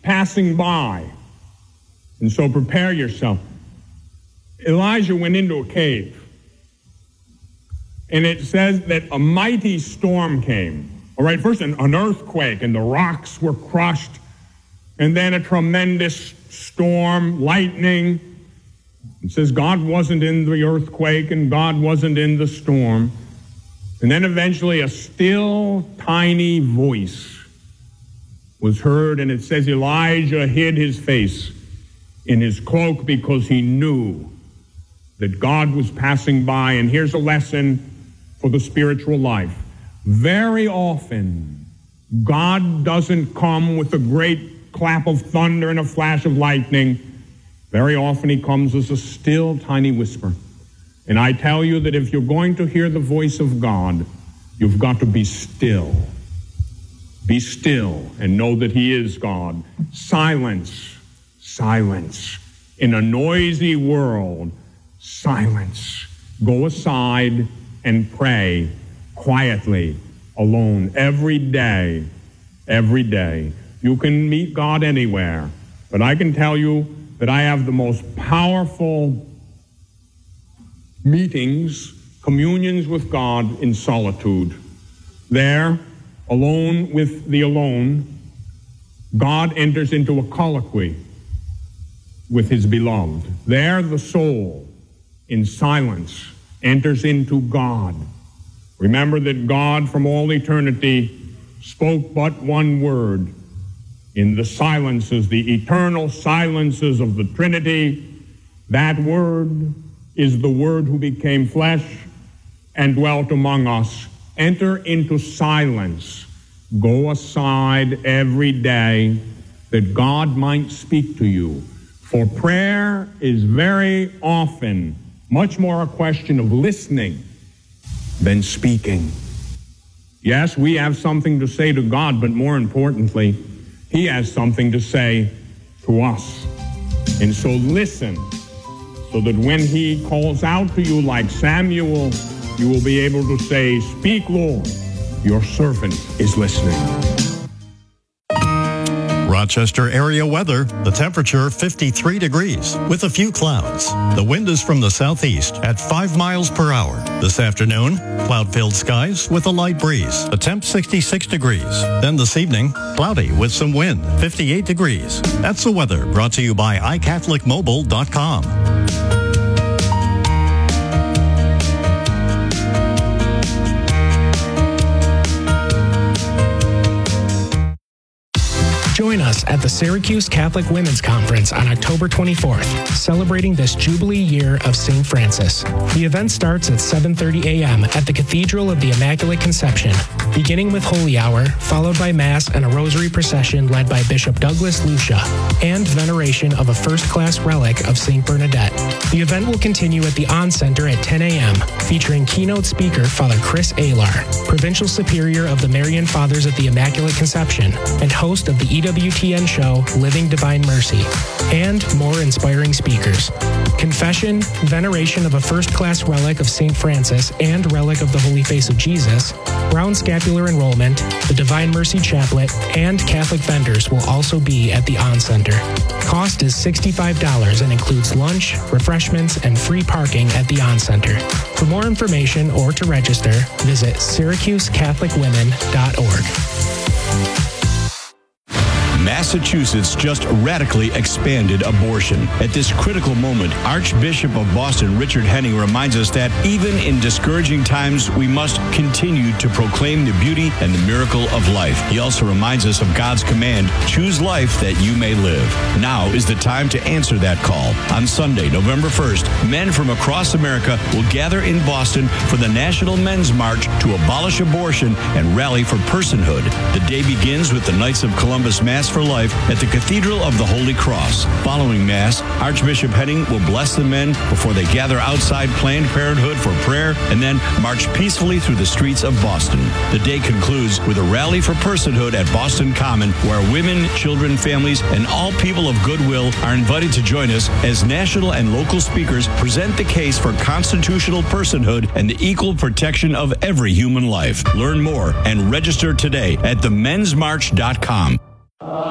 passing by. And so prepare yourself. Elijah went into a cave. And it says that a mighty storm came. All right, first an earthquake, and the rocks were crushed. And then a tremendous storm, lightning. It says God wasn't in the earthquake and God wasn't in the storm. And then eventually a still, tiny voice was heard, and it says Elijah hid his face in his cloak because he knew that God was passing by. And here's a lesson for the spiritual life. Very often, God doesn't come with a great clap of thunder and a flash of lightning. Very often he comes as a still, tiny whisper. And I tell you that if you're going to hear the voice of God, you've got to be still. Be still and know that he is God. Silence. Silence. In a noisy world, silence. Go aside and pray quietly, alone, every day. Every day. You can meet God anywhere, but I can tell you that I have the most powerful meetings, communions with God in solitude. There, alone with the alone, God enters into a colloquy with his beloved. There, the soul, in silence, enters into God. Remember that God, from all eternity, spoke but one word. In the silences, the eternal silences of the Trinity, that word is the Word who became flesh and dwelt among us. Enter into silence. Go aside every day that God might speak to you. For prayer is very often much more a question of listening than speaking. Yes, we have something to say to God, but more importantly, he has something to say to us. And so listen, so that when he calls out to you like Samuel, you will be able to say, "Speak, Lord, your servant is listening." Rochester area weather. The temperature 53 degrees with a few clouds. The wind is from the southeast at 5 miles per hour. This afternoon, cloud-filled skies with a light breeze. The temp 66 degrees. Then this evening, cloudy with some wind, 58 degrees. That's the weather brought to you by iCatholicMobile.com. Join us at the Syracuse Catholic Women's Conference on October 24th, celebrating this Jubilee year of St. Francis. The event starts at 7:30 a.m. at the Cathedral of the Immaculate Conception, beginning with Holy Hour, followed by Mass and a Rosary procession led by Bishop Douglas Lucia, and veneration of a first-class relic of St. Bernadette. The event will continue at the On Center at 10 a.m., featuring keynote speaker Father Chris Alar, Provincial Superior of the Marian Fathers at the Immaculate Conception, and host of the EWTN show Living Divine Mercy, and more inspiring speakers. Confession, veneration of a first-class relic of St. Francis and relic of the Holy Face of Jesus, Brown Scapular Enrollment, the Divine Mercy Chaplet, and Catholic vendors will also be at the On Center. Cost is $65 and includes lunch, refreshments, and free parking at the On Center. For more information or to register, visit SyracuseCatholicWomen.org. Massachusetts just radically expanded abortion. At this critical moment, Archbishop of Boston Richard Henning reminds us that even in discouraging times, we must continue to proclaim the beauty and the miracle of life. He also reminds us of God's command, choose life that you may live. Now is the time to answer that call. On Sunday, November 1st, men from across America will gather in Boston for the National Men's March to abolish abortion and rally for personhood. The day begins with the Knights of Columbus Mass for Life at the Cathedral of the Holy Cross. Following Mass, Archbishop Henning will bless the men before they gather outside Planned Parenthood for prayer and then march peacefully through the streets of Boston. The day concludes with a rally for personhood at Boston Common, where women, children, families, and all people of goodwill are invited to join us as national and local speakers present the case for constitutional personhood and the equal protection of every human life. Learn more and register today at themensmarch.com.